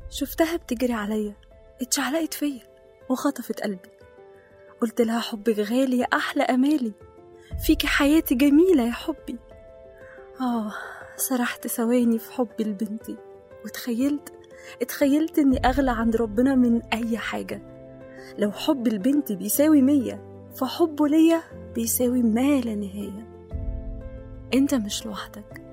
شفتها بتجري عليا، اتشعلقت فيا وخطفت قلبي. قلت لها حبك غالي يا أحلى أمالي، فيكي حياتي جميلة يا حبي. سرحت ثواني في حبي لبنتي، اتخيلت إني أغلى عند ربنا من أي حاجة. لو حب البنت بيساوي 100، فحبه ليا بيساوي ما لا نهاية. انت مش لوحدك،